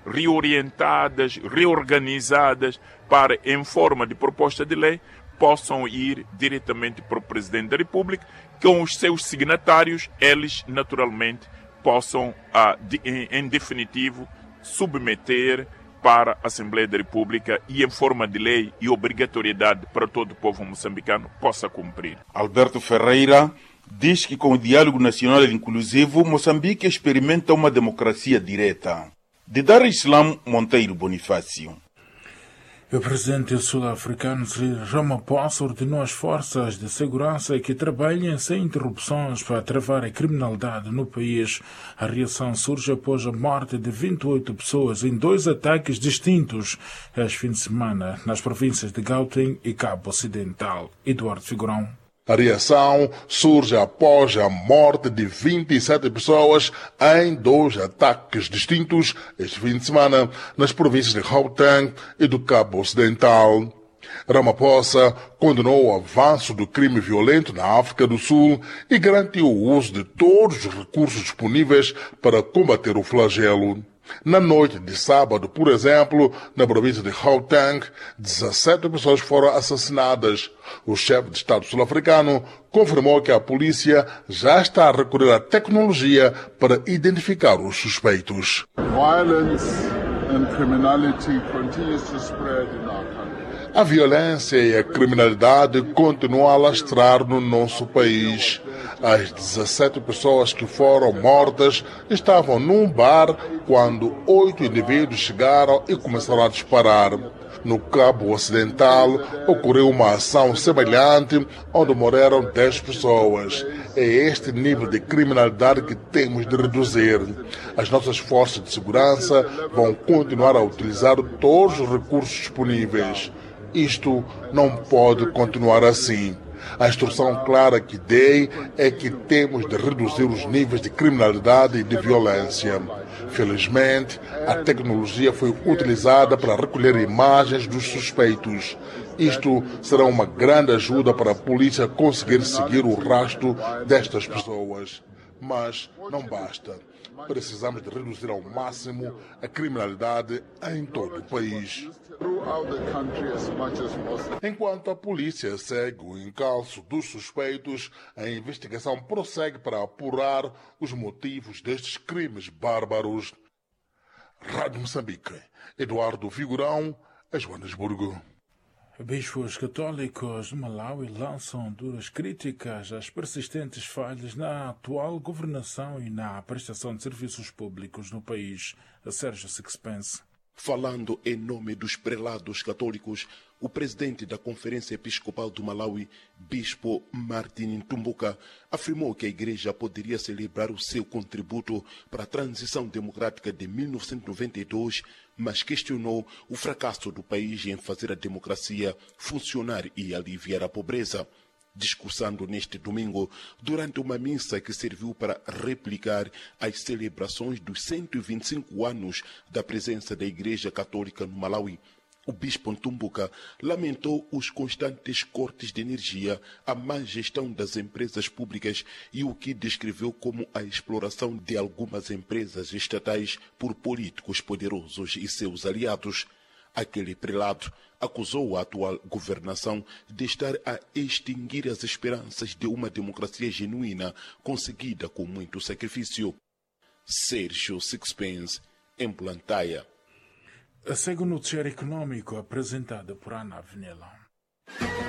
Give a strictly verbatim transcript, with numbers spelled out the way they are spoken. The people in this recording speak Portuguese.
reorientadas, reorganizadas, para, em forma de proposta de lei, possam ir diretamente para o Presidente da República, com os seus signatários, eles naturalmente possam, ah, de, em, em definitivo, submeter para a Assembleia da República e em forma de lei e obrigatoriedade para todo o povo moçambicano possa cumprir. Alberto Ferreira diz que com o diálogo nacional inclusivo, Moçambique experimenta uma democracia direta. De Dar Islam Monteiro Bonifácio. O presidente sul-africano Cyril Ramaphosa ordenou às forças de segurança que trabalhem sem interrupções para travar a criminalidade no país. A reação surge após a morte de vinte e oito pessoas em dois ataques distintos este fim de semana nas províncias de Gauteng e Cabo Ocidental. Eduardo Figurão. A reação surge após a morte de vinte e sete pessoas em dois ataques distintos este fim de semana nas províncias de Gauteng e do Cabo Ocidental. Ramaphosa condenou o avanço do crime violento na África do Sul e garantiu o uso de todos os recursos disponíveis para combater o flagelo. Na noite de sábado, por exemplo, na província de Gauteng, dezessete pessoas foram assassinadas. O chefe de Estado sul-africano confirmou que a polícia já está a recorrer à tecnologia para identificar os suspeitos. Violence and criminality continues to spread in our country. A violência e a criminalidade continuam a alastrar no nosso país. As dezessete pessoas que foram mortas estavam num bar quando oito indivíduos chegaram e começaram a disparar. No Cabo Ocidental, ocorreu uma ação semelhante, onde morreram dez pessoas. É este nível de criminalidade que temos de reduzir. As nossas forças de segurança vão continuar a utilizar todos os recursos disponíveis. Isto não pode continuar assim. A instrução clara que dei é que temos de reduzir os níveis de criminalidade e de violência. Felizmente, a tecnologia foi utilizada para recolher imagens dos suspeitos. Isto será uma grande ajuda para a polícia conseguir seguir o rastro destas pessoas. Mas não basta. Precisamos de reduzir ao máximo a criminalidade em todo o país. Enquanto a polícia segue o encalço dos suspeitos, a investigação prossegue para apurar os motivos destes crimes bárbaros. Rádio Moçambique, Eduardo Figurão, a Joanesburgo. Bispos católicos de Malawi lançam duras críticas às persistentes falhas na atual governação e na prestação de serviços públicos no país. Sérgio Sixpence. Falando em nome dos prelados católicos, o presidente da Conferência Episcopal do Malawi, Bispo Martin Ntumbuka, afirmou que a Igreja poderia celebrar o seu contributo para a transição democrática de mil novecentos e noventa e dois, mas questionou o fracasso do país em fazer a democracia funcionar e aliviar a pobreza. Discursando neste domingo, durante uma missa que serviu para replicar as celebrações dos cento e vinte e cinco anos da presença da Igreja Católica no Malawi, o bispo Ntumbuka lamentou os constantes cortes de energia, a má gestão das empresas públicas e o que descreveu como a exploração de algumas empresas estatais por políticos poderosos e seus aliados. Aquele prelado acusou a atual governação de estar a extinguir as esperanças de uma democracia genuína conseguida com muito sacrifício. Sérgio Sixpence, em Blantyre. Segue o noticiário econômico apresentado por Ana Avenela.